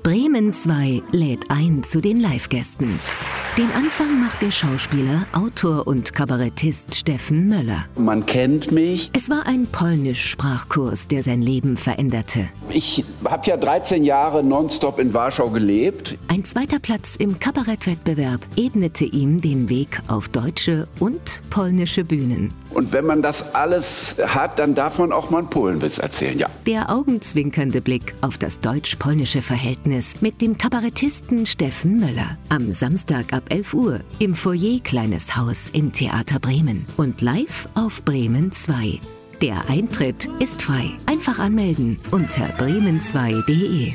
Bremen 2 lädt ein zu den Live-Gästen. Den Anfang macht der Schauspieler, Autor und Kabarettist Steffen Möller. Man kennt mich. Es war ein Polnisch-Sprachkurs, der sein Leben veränderte. Ich habe ja 13 Jahre nonstop in Warschau gelebt. Ein zweiter Platz im Kabarettwettbewerb ebnete ihm den Weg auf deutsche und polnische Bühnen. Und wenn man das alles hat, dann darf man auch mal einen Polenwitz erzählen, ja. Der augenzwinkernde Blick auf das deutsch-polnische Verhältnis mit dem Kabarettisten Steffen Möller. Am Samstag ab 11 Uhr im Foyer Kleines Haus im Theater Bremen und live auf Bremen 2. Der Eintritt ist frei. Einfach anmelden unter bremen2.de.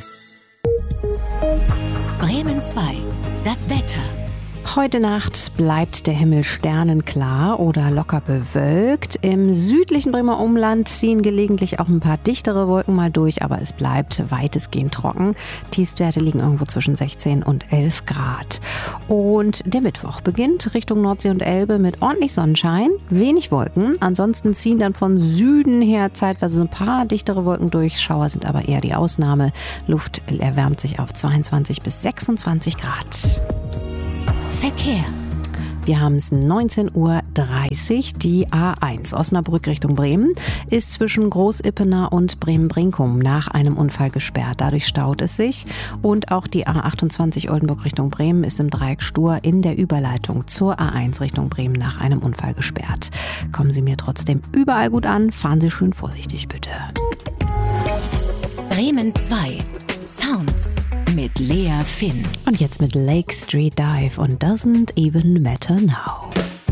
Bremen 2. Das Wetter. Heute Nacht bleibt der Himmel sternenklar oder locker bewölkt. Im südlichen Bremer Umland ziehen gelegentlich auch ein paar dichtere Wolken mal durch, aber es bleibt weitestgehend trocken. Tiefstwerte liegen irgendwo zwischen 16 und 11 Grad. Und der Mittwoch beginnt Richtung Nordsee und Elbe mit ordentlich Sonnenschein, wenig Wolken. Ansonsten ziehen dann von Süden her zeitweise ein paar dichtere Wolken durch. Schauer sind aber eher die Ausnahme. Luft erwärmt sich auf 22 bis 26 Grad. Verkehr. Wir haben es 19:30 Uhr. Die A1 Osnabrück Richtung Bremen ist zwischen Großippener und Bremen-Brinkum nach einem Unfall gesperrt. Dadurch staut es sich. Und auch die A28 Oldenburg Richtung Bremen ist im Dreieck Stur in der Überleitung zur A1 Richtung Bremen nach einem Unfall gesperrt. Kommen Sie mir trotzdem überall gut an. Fahren Sie schön vorsichtig, bitte. Bremen 2. Sounds. Mit Lea Finn. Und jetzt mit Lake Street Dive und Doesn't Even Matter Now.